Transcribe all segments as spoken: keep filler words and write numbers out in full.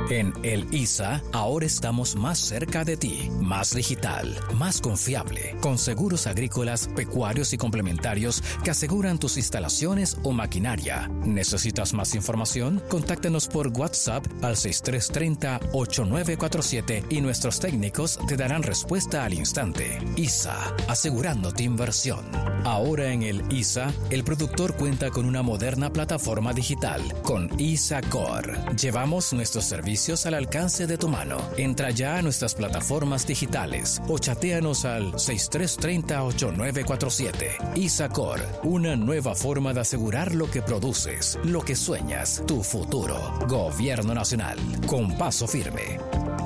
En el I S A, ahora estamos más cerca de ti, más digital, más confiable, con seguros agrícolas, pecuarios y complementarios que aseguran tus instalaciones o maquinaria. ¿Necesitas más información? Contáctanos por WhatsApp al seis tres tres cero, ocho nueve cuatro siete y nuestros técnicos te darán respuesta al instante. I S A, asegurando tu inversión. Ahora en el I S A, el productor cuenta con una moderna plataforma digital con I S A Core. Llevamos nuestros servicios al alcance de tu mano. Entra ya a nuestras plataformas digitales o chatéanos al seis tres tres cero, ocho nueve cuatro siete. I S A Core, una nueva forma de asegurar lo que produces, lo que sueñas, tu futuro. Gobierno Nacional, con paso firme.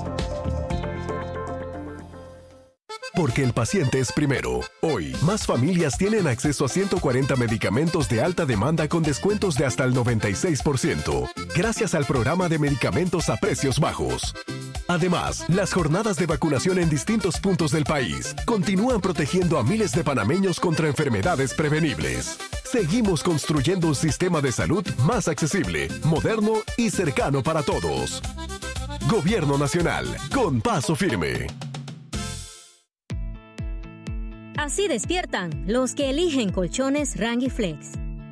Porque el paciente es primero. Hoy, más familias tienen acceso a ciento cuarenta medicamentos de alta demanda con descuentos de hasta el noventa y seis por ciento, gracias al programa de medicamentos a precios bajos. Además, las jornadas de vacunación en distintos puntos del país continúan protegiendo a miles de panameños contra enfermedades prevenibles. Seguimos construyendo un sistema de salud más accesible, moderno y cercano para todos. Gobierno Nacional, con paso firme. Así despiertan los que eligen colchones Rangui Flex.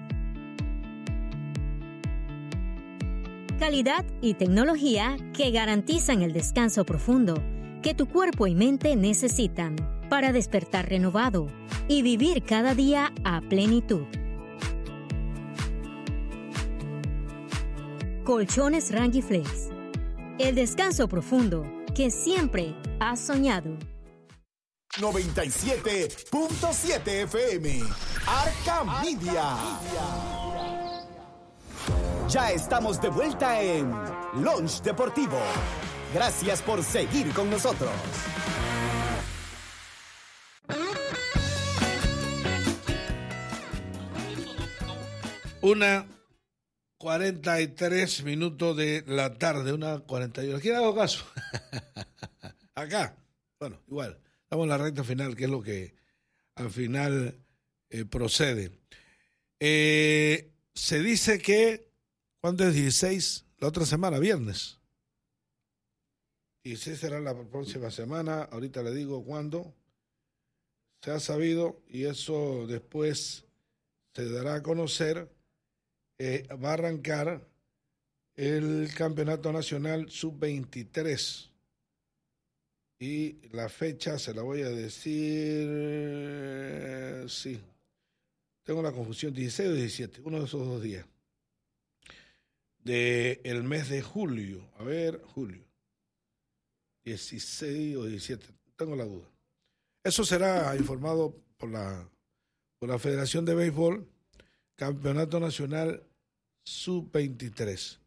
Calidad y tecnología que garantizan el descanso profundo que tu cuerpo y mente necesitan para despertar renovado y vivir cada día a plenitud. Colchones Rangui Flex. El descanso profundo que siempre has soñado. noventa y siete punto siete F M, Arca Media. Ya estamos de vuelta en Lunch Deportivo. Gracias por seguir con nosotros. Una cuarenta y tres minutos de la tarde, una cuarenta y uno. ¿Quién hago caso? Acá. Bueno, igual. Estamos en la recta final, que es lo que al final eh, procede. Eh, se dice que, ¿cuándo es dieciséis? La otra semana, viernes. dieciséis será la próxima semana, ahorita le digo cuándo. Se ha sabido y eso después se dará a conocer. Eh, va a arrancar el Campeonato Nacional sub veintitrés. Y la fecha se la voy a decir, sí, tengo la confusión, dieciséis o diecisiete, uno de esos dos días, del mes de julio, a ver, julio, dieciséis o diecisiete, tengo la duda. Eso será informado por la, por la Federación de Béisbol, Campeonato Nacional sub veintitrés.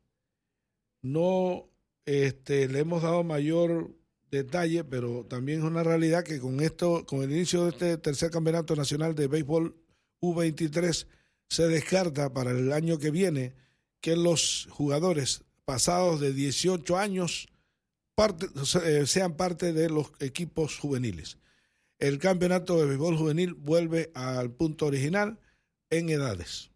No este, le hemos dado mayor detalle, pero también es una realidad que con esto, con el inicio de este tercer campeonato nacional de béisbol U veintitrés, se descarta para el año que viene que los jugadores pasados de dieciocho años parte, eh, sean parte de los equipos juveniles. El campeonato de béisbol juvenil vuelve al punto original en edades.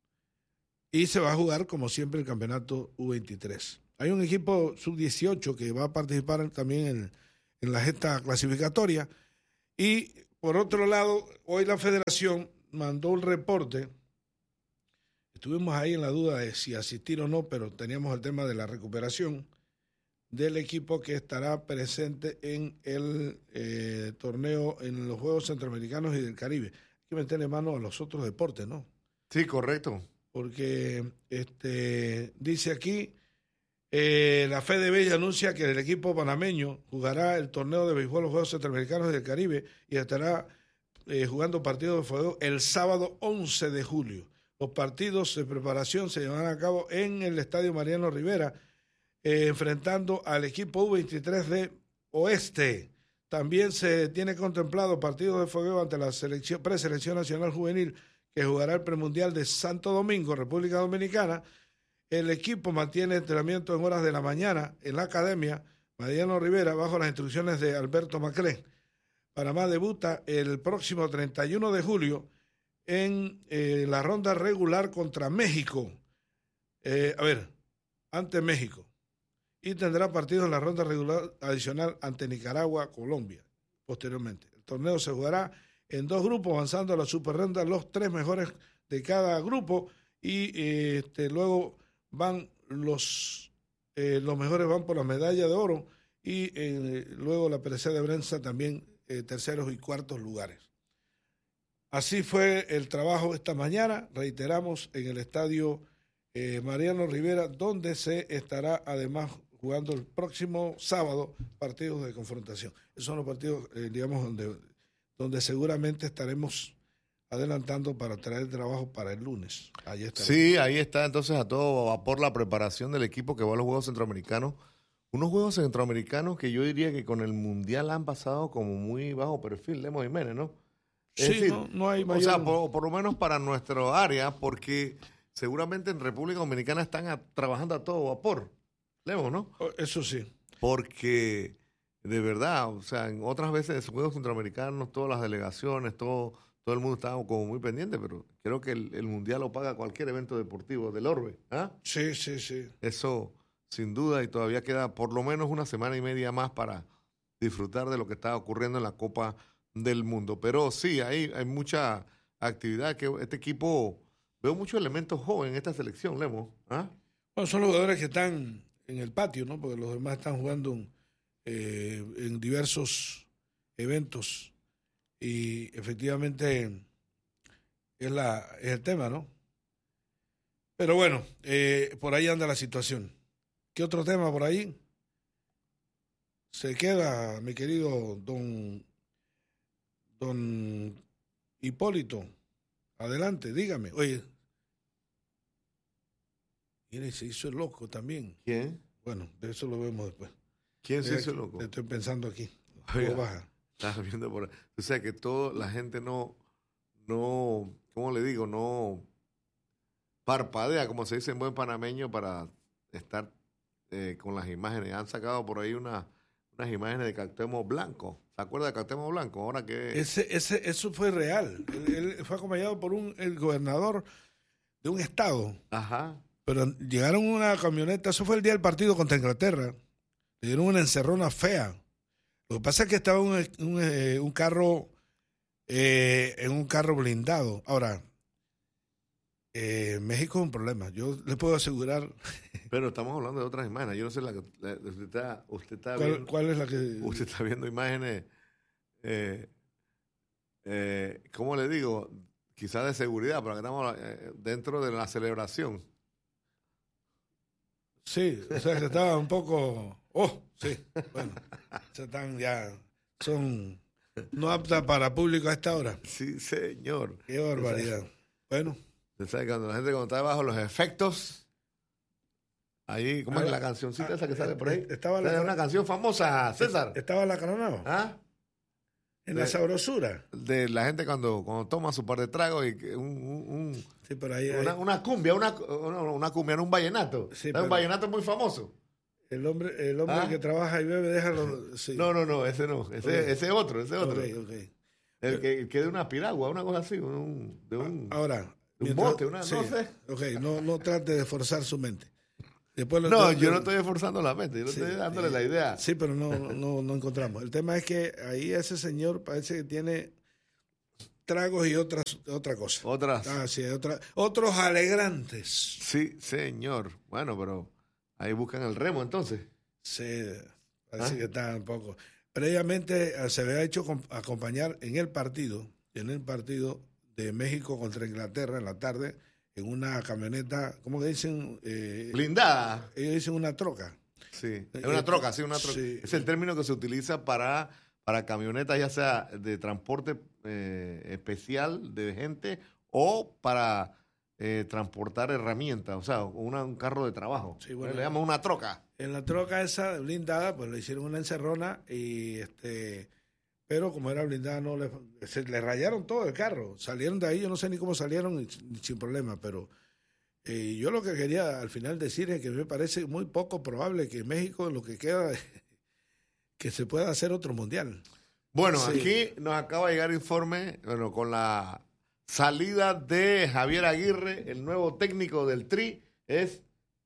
Y se va a jugar, como siempre, el campeonato U veintitrés. Hay un equipo sub dieciocho que va a participar también en, en la gesta clasificatoria. Y, por otro lado, hoy la federación mandó un reporte. Estuvimos ahí en la duda de si asistir o no, pero teníamos el tema de la recuperación del equipo que estará presente en el eh, torneo, en los Juegos Centroamericanos y del Caribe. Hay que meterle mano a los otros deportes, ¿no? Sí, correcto. Porque este dice aquí... Eh, la F D B anuncia que el equipo panameño jugará el torneo de béisbol, los Juegos Centroamericanos del Caribe, y estará eh, jugando partidos de fuego el sábado once de julio. Los partidos de preparación se llevarán a cabo en el Estadio Mariano Rivera, eh, enfrentando al equipo U veintitrés de Oeste. También se tiene contemplado partidos de fuego ante la selección, preselección nacional juvenil, que jugará el premundial de Santo Domingo, República Dominicana. El equipo mantiene entrenamiento en horas de la mañana en la Academia Mariano Rivera bajo las instrucciones de Alberto Macré. Panamá debuta el próximo treinta y uno de julio en eh, la ronda regular contra México. Eh, a ver, ante México. y tendrá partidos en la ronda regular adicional ante Nicaragua, Colombia, posteriormente. El torneo se jugará en dos grupos, avanzando a la superronda los tres mejores de cada grupo y eh, este, luego van los, eh, los mejores van por la medalla de oro y eh, luego la pereceda de prensa también eh, terceros y cuartos lugares. Así fue el trabajo esta mañana, reiteramos, en el estadio eh, Mariano Rivera, donde se estará además jugando el próximo sábado partidos de confrontación. Esos son los partidos, eh, digamos, donde, donde seguramente estaremos adelantando para traer trabajo para el lunes. Ahí está. Sí, ahí está entonces a todo vapor la preparación del equipo que va a los Juegos Centroamericanos. Unos Juegos Centroamericanos que yo diría que con el Mundial han pasado como muy bajo perfil, Lemos Jiménez, ¿no? Es sí, decir, no, no hay mayor... O sea, por, por lo menos para nuestro área, porque seguramente en República Dominicana están a, trabajando a todo vapor, Lemos, ¿no? Eso sí. Porque, de verdad, o sea, en otras veces en Juegos Centroamericanos, todas las delegaciones, todo, todo el mundo estaba como muy pendiente, pero creo que el, el Mundial lo paga cualquier evento deportivo del orbe, ¿ah? Sí, sí, sí. Eso, sin duda, y todavía queda por lo menos una semana y media más para disfrutar de lo que está ocurriendo en la Copa del Mundo. Pero sí, hay, hay mucha actividad, que este equipo, veo muchos elementos jóvenes en esta selección, Lemos. ¿Ah? Bueno, son los jugadores que están en el patio, ¿no? Porque los demás están jugando eh, en diversos eventos y efectivamente es, la, es el tema, ¿no? Pero bueno, eh, por ahí anda la situación. ¿Qué otro tema por ahí? Se queda, mi querido don, don Hipólito. Adelante, dígame. Oye, mire, se hizo el loco también. ¿Quién? Bueno, de eso lo vemos después. ¿Quién se Mira, hizo el loco? Estoy pensando aquí. Oiga, Baja. estás viendo por ahí. O sea, que toda la gente no, no, ¿cómo le digo? No parpadea, como se dice en buen panameño, para estar eh, con las imágenes. Han sacado por ahí una, unas imágenes de Cuauhtémoc Blanco. ¿Se acuerda de Cuauhtémoc Blanco? Ahora que... Ese, ese, eso fue real. Él, él fue acompañado por un, el gobernador de un estado. Ajá. Pero llegaron una camioneta, eso fue el día del partido contra Inglaterra. Le dieron una encerrona fea. Lo que pasa es que estaba un, un, eh, un carro eh, en un carro blindado. Ahora, eh, México es un problema. Yo le puedo asegurar. Pero estamos hablando de otras imágenes. Yo no sé la que la, usted está, usted está ¿Cuál, viendo. ¿Cuál es la que? Usted está viendo imágenes, eh, eh, ¿cómo le digo? Quizás de seguridad, pero que estamos eh, dentro de la celebración. Sí, o sea que estaba un poco. Oh, sí. Bueno, se están ya. Son no aptas para público a esta hora. Sí, señor. Qué barbaridad. Bueno. Usted sabe, cuando la gente cuando está bajo los efectos, ahí, ¿cómo ah, es la cancioncita ah, esa que sale por ahí? Estaba la, es una canción famosa, César. Estaba la cronado. ¿Ah? En de, la sabrosura. De la gente cuando, cuando toma su par de tragos y un, un, un sí, pero ahí, una, ahí. una cumbia, una, una, una cumbia, no un vallenato. Sí, es un vallenato muy famoso. El hombre, el hombre ¿Ah? que trabaja y bebe, déjalo. Sí. No, no, no, ese no, ese, okay. ese otro, ese otro. Okay, okay. El que, el que de una piragua, una cosa así, un, de un, ahora, un mientras, bote, una, sí, no sé. Ok, no, no trate de forzar su mente. Después lo no, trate, yo no estoy esforzando la mente, yo no sí, estoy dándole sí, la idea. Sí, pero no, no, no encontramos. El tema es que ahí ese señor parece que tiene tragos y otras, otra cosa. Otras. Ah, sí, otra, otros alegrantes. Sí, señor. Bueno, pero ahí buscan el remo entonces. Sí, parece ¿Ah? que está un poco. Previamente se había hecho acompañar en el partido, en el partido de México contra Inglaterra en la tarde, en una camioneta, ¿cómo que dicen? Eh, blindada. Ellos dicen una troca. Sí, es una troca, sí, una troca. Sí. Es el término que se utiliza para, para camionetas, ya sea de transporte eh, especial de gente o para eh, transportar herramientas, o sea, una, un carro de trabajo. Sí, bueno, le llaman una troca. En la troca esa blindada, pues le hicieron una encerrona y este... Pero como era blindada, no le, se le rayaron todo el carro. Salieron de ahí, yo no sé ni cómo salieron sin problema, pero eh, yo lo que quería al final decir es que me parece muy poco probable que México, en lo que queda, que se pueda hacer otro mundial. Bueno, sí. Aquí nos acaba de llegar informe, bueno, con la salida de Javier Aguirre, el nuevo técnico del Tri, es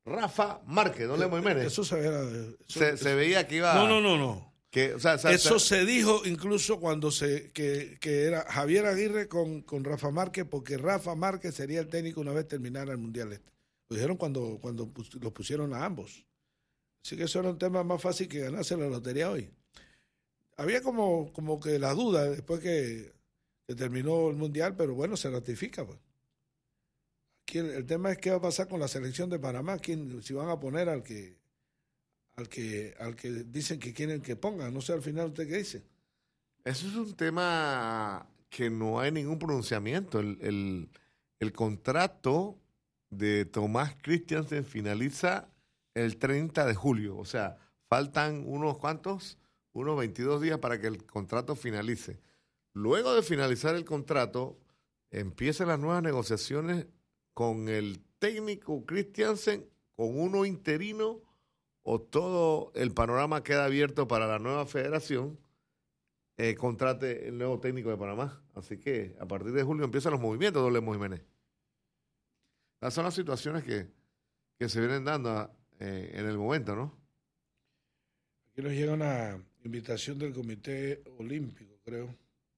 Rafa Márquez, don Lemo Jiménez. Eso se veía. Eso, se, eso, se veía que iba. No, no, no, no. Que, o sea, o sea, eso o sea, se dijo incluso cuando se que, que era Javier Aguirre con, con Rafa Márquez, porque Rafa Márquez sería el técnico una vez terminara el Mundial este. Lo dijeron cuando, cuando pus, los pusieron a ambos. Así que eso era un tema más fácil que ganarse la lotería hoy. Había como, como que la duda después que, que terminó el Mundial, pero bueno, se ratifica. Pues. Aquí el, el tema es qué va a pasar con la selección de Panamá, quién, si van a poner al que al que al que dicen que quieren que pongan. No sé al final usted qué dice. Eso es un tema que no hay ningún pronunciamiento. El, el, el contrato de Tomás Christiansen finaliza el treinta de julio. O sea, faltan unos cuantos, unos veintidós días para que el contrato finalice. Luego de finalizar el contrato, empiezan las nuevas negociaciones con el técnico Christiansen, con uno interino, o todo el panorama queda abierto para la nueva federación, eh, contrate el nuevo técnico de Panamá. Así que a partir de julio empiezan los movimientos, don Lemo Jiménez. Esas son las situaciones que, que se vienen dando eh, en el momento, ¿no? Aquí nos llega una invitación del Comité Olímpico, creo.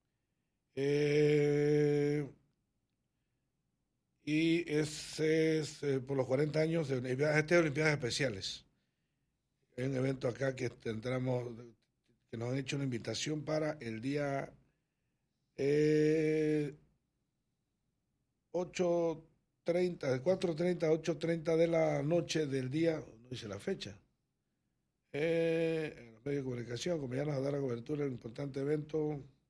Eh, y ese es eh, por los cuarenta años de este Olimpiadas Especiales. Hay un evento acá que tendremos, que nos han hecho una invitación para el día eh, ocho treinta, de cuatro treinta a ocho treinta de la noche del día, no dice la fecha. Eh, en los medios de comunicación, acompañarnos a dar la cobertura del importante evento.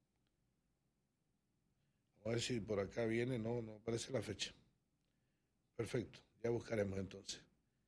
A ver si por acá viene, no, no aparece la fecha. Perfecto, ya buscaremos entonces.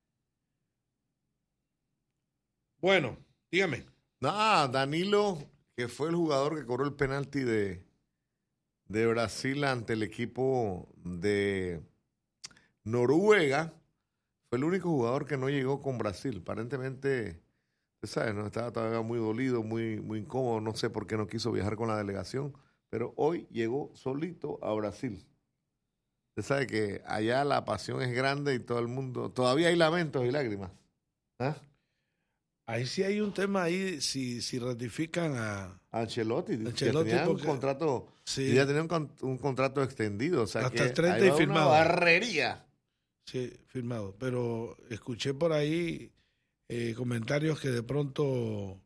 Bueno, dígame. No, Danilo, que fue el jugador que cobró el penalti de, de Brasil ante el equipo de Noruega, fue el único jugador que no llegó con Brasil. Aparentemente, usted sabe, no estaba todavía muy dolido, muy, muy incómodo, no sé por qué no quiso viajar con la delegación, pero hoy llegó solito a Brasil. Usted sabe que allá la pasión es grande y todo el mundo, todavía hay lamentos y lágrimas. ¿Ah? Ahí sí hay un tema ahí, si, si ratifican a Ancelotti, Ancelotti que tenía porque, un contrato, sí, ya tenía un, un contrato extendido, o sea hasta que el treinta y firmado. Una barrería. Sí, firmado. Pero escuché por ahí eh, comentarios que de pronto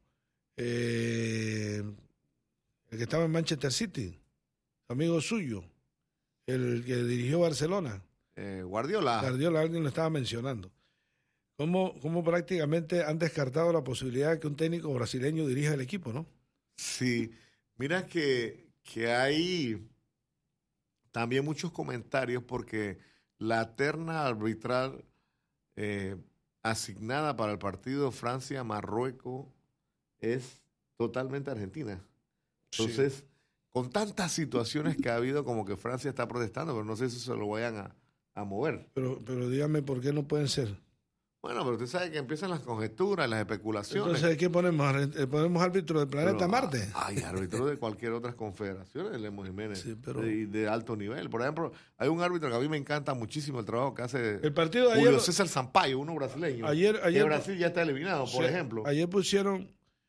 eh, el que estaba en Manchester City, amigo suyo, el que dirigió Barcelona, eh, Guardiola. Guardiola, alguien lo estaba mencionando. ¿Cómo, cómo prácticamente han descartado la posibilidad de que un técnico brasileño dirija el equipo, ¿no? Sí, mira que, que hay también muchos comentarios porque la terna arbitral eh, asignada para el partido Francia-Marruecos es totalmente argentina. Entonces, sí, con tantas situaciones que ha habido, como que Francia está protestando, pero no sé si se lo vayan a, a mover. Pero, pero dígame por qué no pueden ser. Bueno, pero usted sabe que empiezan las conjeturas, las especulaciones. Entonces, ¿qué ponemos? ¿Ponemos árbitro del planeta pero, Marte? Hay árbitros de cualquier otra confederación, Lemo Jiménez, sí, pero... de, de alto nivel. Por ejemplo, hay un árbitro que a mí me encanta muchísimo el trabajo que hace el partido de Julio ayer, César Sampaio, uno brasileño. Ayer, ayer, que Brasil ya está eliminado, por sí, ejemplo. Ayer pusieron,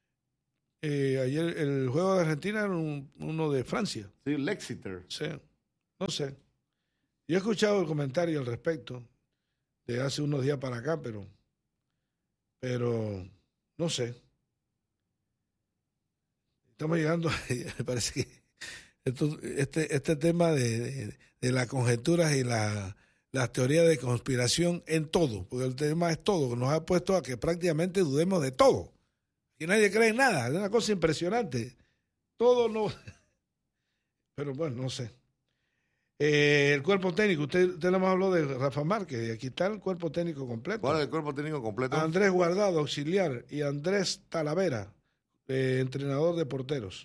eh, ayer el juego de Argentina era un, uno de Francia. Sí, L'Exeter. Sí, no sé. Yo he escuchado el comentario al respecto de hace unos días para acá, pero... Pero, no sé. Estamos llegando, me parece que esto, este, este tema de, de, de las conjeturas y la, las teorías de conspiración en todo, porque el tema es todo, nos ha puesto a que prácticamente dudemos de todo. Y nadie cree en nada, es una cosa impresionante. Todo no... Pero bueno, no sé. Eh, el cuerpo técnico, usted, usted no me habló de Rafa Márquez, y aquí está el cuerpo técnico completo. ¿Cuál es el cuerpo técnico completo? Andrés Guardado, auxiliar, y Andrés Talavera, eh, entrenador de porteros.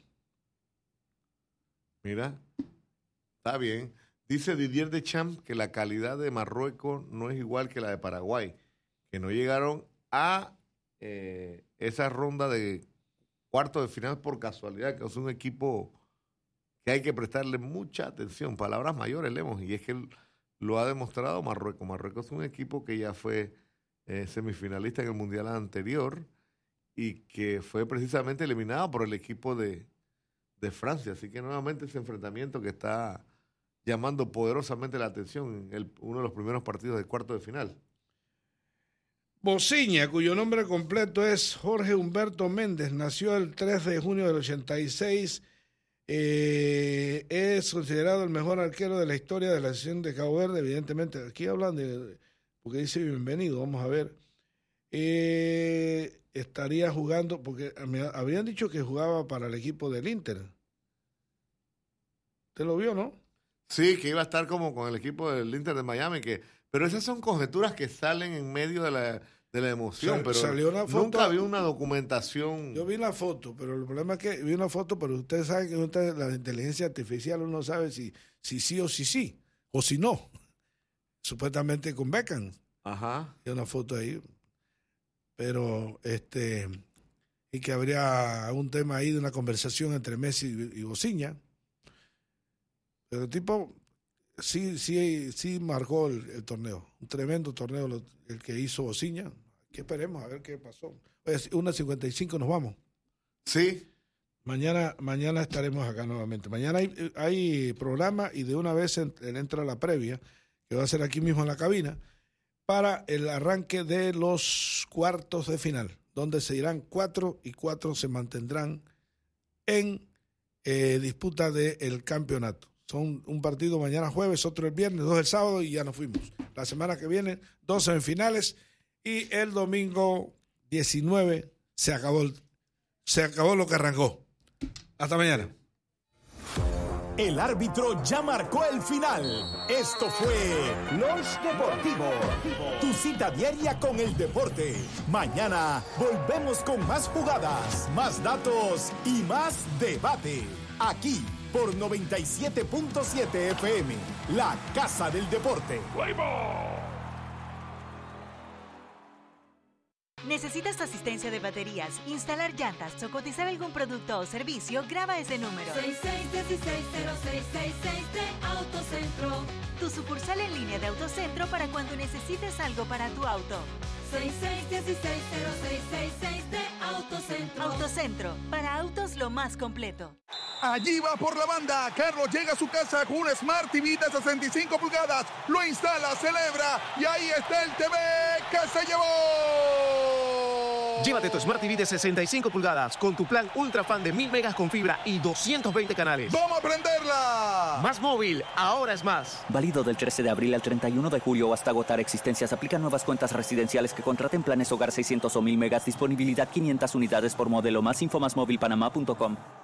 Mira, está bien. Dice Didier Deschamps que la calidad de Marruecos no es igual que la de Paraguay, que no llegaron a eh, esa ronda de cuarto de final por casualidad, que es un equipo... que hay que prestarle mucha atención, palabras mayores, Lemos, y es que él lo ha demostrado Marruecos. Marruecos es un equipo que ya fue eh, semifinalista en el Mundial anterior y que fue precisamente eliminado por el equipo de, de Francia. Así que nuevamente ese enfrentamiento que está llamando poderosamente la atención en el, uno de los primeros partidos del cuarto de final. Bociña, cuyo nombre completo es Jorge Humberto Méndez, nació el tres de junio del ochenta y seis, eh, es considerado el mejor arquero de la historia de la selección de Cabo Verde, evidentemente. Aquí hablan de, porque dice bienvenido, vamos a ver. Eh, estaría jugando, porque me habrían dicho que jugaba para el equipo del Inter. ¿Usted lo vio, no? Sí, que iba a estar como con el equipo del Inter de Miami, que pero esas son conjeturas que salen en medio de la, de la emoción, Sal, pero salió una foto, nunca vi una documentación. Yo vi la foto, pero el problema es que vi una foto, pero usted sabe que usted, la inteligencia artificial uno sabe si, si sí o si sí, o si no. Supuestamente con Beckham. Ajá. Hay una foto ahí. Pero, este, y que habría un tema ahí de una conversación entre Messi y, y Bociña. Pero el tipo sí, sí, sí marcó el, el torneo. Un tremendo torneo lo, el que hizo Bociña. Que esperemos a ver qué pasó. Oye, una cincuenta y cinco nos vamos. Sí. Mañana, mañana estaremos acá nuevamente. Mañana hay, hay programa y de una vez en, entra la previa, que va a ser aquí mismo en la cabina, para el arranque de los cuartos de final, donde se irán cuatro y cuatro se mantendrán en eh, disputa del campeonato. Son un partido mañana jueves, otro el viernes, dos el sábado y ya nos fuimos. La semana que viene, dos semifinales y el domingo diecinueve se acabó, el, se acabó lo que arrancó. Hasta mañana. El árbitro ya marcó el final. Esto fue Lunch Deportivo, tu cita diaria con el deporte. Mañana volvemos con más jugadas, más datos y más debate. Aquí por noventa y siete punto siete F M, la Casa del Deporte. ¿Necesitas asistencia de baterías, instalar llantas o cotizar algún producto o servicio? Graba ese número. seis seis uno seis cero seis seis seis tres Autocentro. Tu sucursal en línea de Autocentro para cuando necesites algo para tu auto. seis seis uno seis cero seis seis seis tres Autocentro. Autocentro, para autos lo más completo. Allí va por la banda. Carlos llega a su casa con un Smart T V de sesenta y cinco pulgadas. Lo instala, celebra y ahí está el T V que se llevó. Llévate tu Smart T V de sesenta y cinco pulgadas con tu plan Ultra Fan de mil megas con fibra y doscientos veinte canales. ¡Vamos a prenderla! Más móvil, ahora es más. Válido del trece de abril al treinta y uno de julio o hasta agotar existencias. Aplican nuevas cuentas residenciales que contraten planes hogar seiscientos o mil megas. Disponibilidad quinientas unidades por modelo. Más info más móvil panamá punto com.